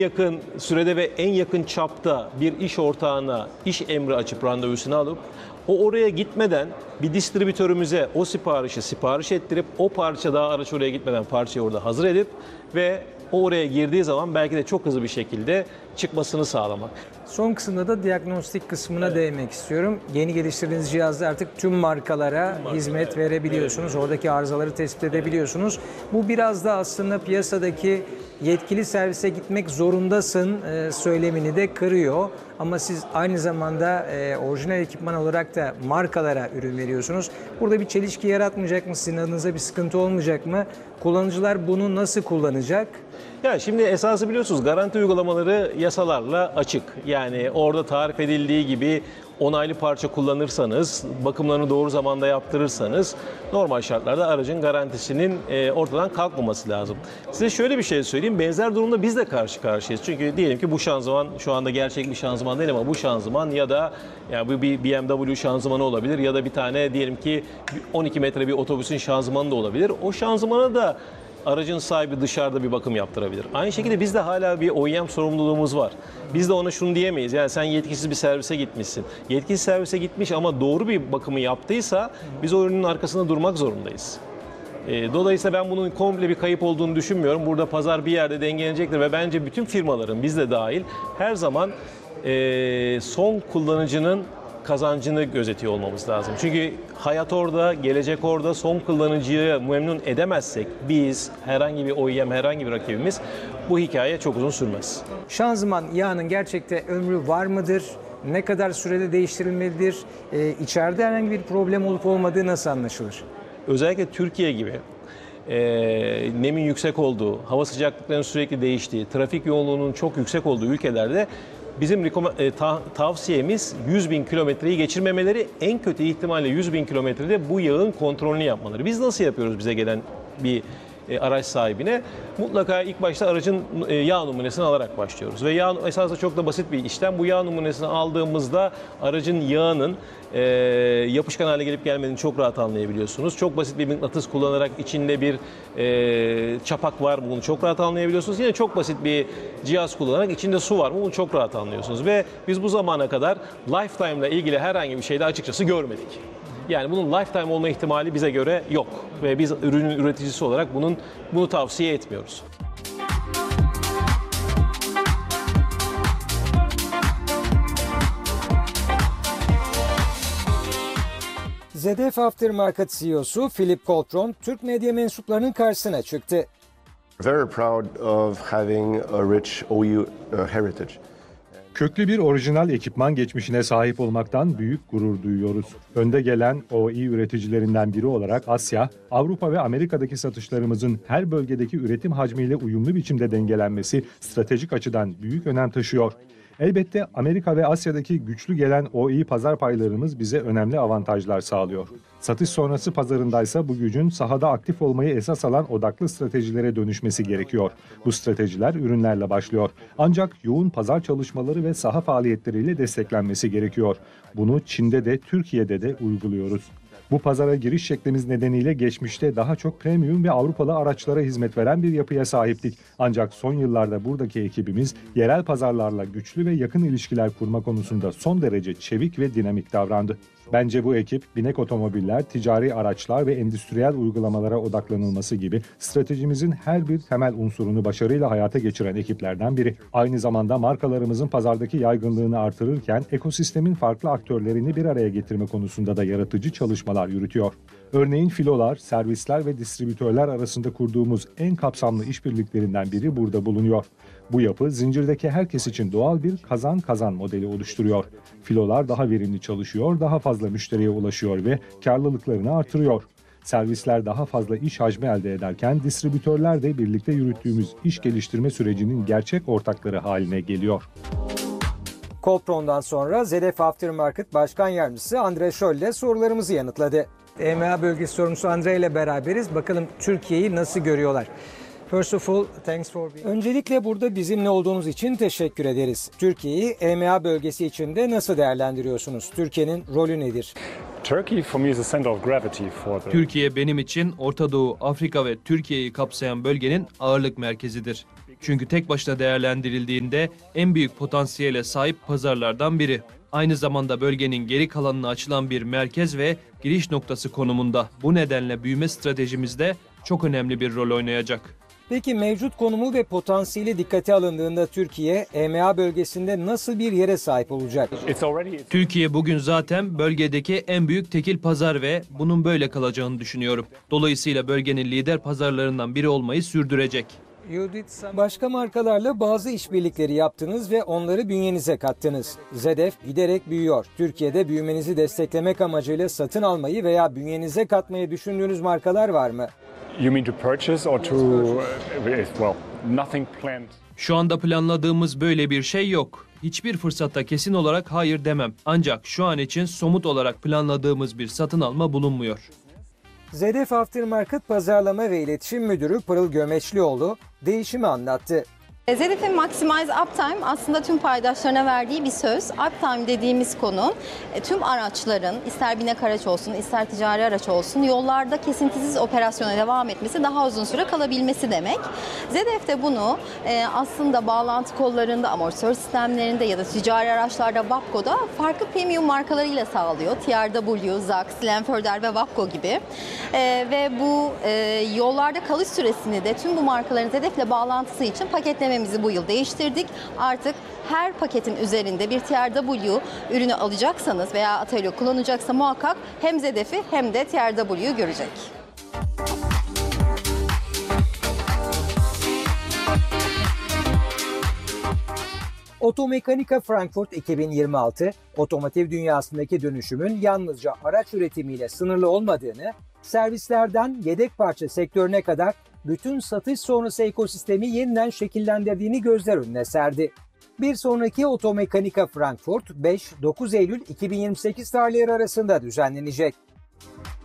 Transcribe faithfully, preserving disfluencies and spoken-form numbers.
yakın sürede ve en yakın çapta bir iş ortağına iş emri açıp randevusunu alıp o oraya gitmeden bir distribütörümüze o siparişi sipariş ettirip o parça daha araç oraya gitmeden parçayı orada hazır edip ve o oraya girdiği zaman belki de çok hızlı bir şekilde çıkmasını sağlamak. Son kısımda da diagnostik kısmına evet. değinmek istiyorum. Yeni geliştirdiğiniz cihazda artık tüm markalara tüm marka, hizmet evet. verebiliyorsunuz. Evet. Oradaki arızaları tespit edebiliyorsunuz. Bu biraz da aslında piyasadaki yetkili servise gitmek zorundasın e, söylemini de kırıyor. Ama siz aynı zamanda e, orijinal ekipman olarak da markalara ürün veriyorsunuz. Burada bir çelişki yaratmayacak mı? Sizin adınıza bir sıkıntı olmayacak mı? Kullanıcılar bunu nasıl kullanacak? Ya şimdi esası biliyorsunuz garanti uygulamaları yasalarla açık. Yani orada tarif edildiği gibi onaylı parça kullanırsanız, bakımlarını doğru zamanda yaptırırsanız normal şartlarda aracın garantisinin e, ortadan kalkmaması lazım. Size şöyle bir şey söyleyeyim. Benzer durumda biz de karşı karşıyayız. Çünkü diyelim ki bu şanzıman şu anda gerçek bir şanzıman değil ama bu şanzıman ya da yani bu bir B M W şanzımanı olabilir ya da bir tane diyelim ki on iki metre bir otobüsün şanzımanı da olabilir. O şanzımana da aracın sahibi dışarıda bir bakım yaptırabilir. Aynı şekilde bizde hala bir O E M sorumluluğumuz var. Biz de ona şunu diyemeyiz. Yani sen yetkisiz bir servise gitmişsin. Yetkisiz servise gitmiş ama doğru bir bakımı yaptıysa biz o ürünün arkasında durmak zorundayız. Dolayısıyla ben bunun komple bir kayıp olduğunu düşünmüyorum. Burada pazar bir yerde dengelenecektir ve bence bütün firmaların, biz de dahil, her zaman son kullanıcının kazancını gözetiyor olmamız lazım. Çünkü hayat orada, gelecek orada. Son kullanıcıyı memnun edemezsek biz, herhangi bir O E M, herhangi bir rakibimiz bu hikaye çok uzun sürmez. Şanzıman yağının gerçekte ömrü var mıdır? Ne kadar sürede değiştirilmelidir? Ee, içeride herhangi bir problem olup olmadığı nasıl anlaşılır? Özellikle Türkiye gibi e, nemin yüksek olduğu, hava sıcaklıklarının sürekli değiştiği, trafik yoğunluğunun çok yüksek olduğu ülkelerde bizim e, ta, tavsiyemiz yüz bin kilometreyi geçirmemeleri, en kötü ihtimalle yüz bin kilometrede bu yağın kontrolünü yapmaları. Biz nasıl yapıyoruz bize gelen bir e, araç sahibine? Mutlaka ilk başta aracın e, yağ numunesini alarak başlıyoruz. Ve yağ esasında çok da basit bir işlem. Bu yağ numunesini aldığımızda aracın yağının e, yapışkan hale gelip gelmediğini çok rahat anlayabiliyorsunuz. Çok basit bir mıknatıs kullanarak içinde bir e, çapak var mı bunu çok rahat anlayabiliyorsunuz. Yine çok basit bir cihaz kullanarak içinde su var mı bunu çok rahat anlıyorsunuz. Ve biz bu zamana kadar lifetime ile ilgili herhangi bir şeyde açıkçası görmedik. Yani bunun lifetime olma ihtimali bize göre yok ve biz ürünün üreticisi olarak bunun bunu tavsiye etmiyoruz. Z D F Aftermarket C E O'su Philip Coltron, Türk medya mensuplarının karşısına çıktı. Very proud of having a rich O E uh, heritage. Köklü bir orijinal ekipman geçmişine sahip olmaktan büyük gurur duyuyoruz. Önde gelen O E üreticilerinden biri olarak Asya, Avrupa ve Amerika'daki satışlarımızın her bölgedeki üretim hacmiyle uyumlu biçimde dengelenmesi stratejik açıdan büyük önem taşıyor. Elbette Amerika ve Asya'daki güçlü gelen O E pazar paylarımız bize önemli avantajlar sağlıyor. Satış sonrası pazarındaysa bu gücün sahada aktif olmayı esas alan odaklı stratejilere dönüşmesi gerekiyor. Bu stratejiler ürünlerle başlıyor. Ancak yoğun pazar çalışmaları ve saha faaliyetleriyle desteklenmesi gerekiyor. Bunu Çin'de de Türkiye'de de uyguluyoruz. Bu pazara giriş şeklimiz nedeniyle geçmişte daha çok premium ve Avrupalı araçlara hizmet veren bir yapıya sahiptik. Ancak son yıllarda buradaki ekibimiz yerel pazarlarla güçlü ve yakın ilişkiler kurma konusunda son derece çevik ve dinamik davrandı. Bence bu ekip binek otomobiller, ticari araçlar ve endüstriyel uygulamalara odaklanılması gibi stratejimizin her bir temel unsurunu başarıyla hayata geçiren ekiplerden biri. Aynı zamanda markalarımızın pazardaki yaygınlığını artırırken ekosistemin farklı aktörlerini bir araya getirme konusunda da yaratıcı çalışmalar yürütüyor. Örneğin filolar, servisler ve distribütörler arasında kurduğumuz en kapsamlı işbirliklerinden biri burada bulunuyor. Bu yapı zincirdeki herkes için doğal bir kazan-kazan modeli oluşturuyor. Filolar daha verimli çalışıyor, daha fazla müşteriye ulaşıyor ve karlılıklarını artırıyor. Servisler daha fazla iş hacmi elde ederken distribütörler de birlikte yürüttüğümüz iş geliştirme sürecinin gerçek ortakları haline geliyor. Coltron'dan sonra Z D F Aftermarket Başkan Yardımcısı Andre Scholle sorularımızı yanıtladı. E M A bölgesi sorumlusu Andre ile beraberiz. Bakalım Türkiye'yi nasıl görüyorlar? First of all, thanks for being... Öncelikle burada bizimle olduğunuz için teşekkür ederiz. Türkiye'yi E M A bölgesi içinde nasıl değerlendiriyorsunuz? Türkiye'nin rolü nedir? Türkiye benim için Orta Doğu, Afrika ve Türkiye'yi kapsayan bölgenin ağırlık merkezidir. Çünkü tek başına değerlendirildiğinde en büyük potansiyele sahip pazarlardan biri. Aynı zamanda bölgenin geri kalanına açılan bir merkez ve giriş noktası konumunda. Bu nedenle büyüme stratejimizde çok önemli bir rol oynayacak. Peki mevcut konumu ve potansiyeli dikkate alındığında Türkiye, E M A bölgesinde nasıl bir yere sahip olacak? Türkiye bugün zaten bölgedeki en büyük tekil pazar ve bunun böyle kalacağını düşünüyorum. Dolayısıyla bölgenin lider pazarlarından biri olmayı sürdürecek. Başka markalarla bazı işbirlikleri yaptınız ve onları bünyenize kattınız. Zedef giderek büyüyor. Türkiye'de büyümenizi desteklemek amacıyla satın almayı veya bünyenize katmayı düşündüğünüz markalar var mı? You mean to purchase or to, uh, well, nothing planned. Şu anda planladığımız böyle bir şey yok. Hiçbir fırsatta kesin olarak hayır demem. Ancak şu an için somut olarak planladığımız bir satın alma bulunmuyor. Zedef Aftermarket Pazarlama ve İletişim Müdürü Pırıl Gömeçlioğlu değişimi anlattı. Zedef'in Maximize Uptime aslında tüm paydaşlarına verdiği bir söz. Uptime dediğimiz konu tüm araçların, ister binek araç olsun, ister ticari araç olsun, yollarda kesintisiz operasyona devam etmesi, daha uzun süre kalabilmesi demek. Zedef de bunu aslında bağlantı kollarında, amortisör sistemlerinde ya da ticari araçlarda Wapco'da farklı premium markalarıyla sağlıyor. T R W, Zax, Lenförder ve Wapco gibi. Ve bu yollarda kalış süresini de tüm bu markaların Zedef'le bağlantısı için paketlememizi bu yıl değiştirdik. Artık her paketin üzerinde bir T R W ürünü alacaksanız veya atölye kullanacaksa muhakkak hem Zedef'i hem de T R W'yu görecek. Otomekanika Frankfurt iki bin yirmi altı, otomotiv dünyasındaki dönüşümün yalnızca araç üretimiyle sınırlı olmadığını, servislerden yedek parça sektörüne kadar bütün satış sonrası ekosistemi yeniden şekillendirdiğini gözler önüne serdi. Bir sonraki Otomekanika Frankfurt beş dokuz Eylül iki bin yirmi sekiz tarihleri arasında düzenlenecek.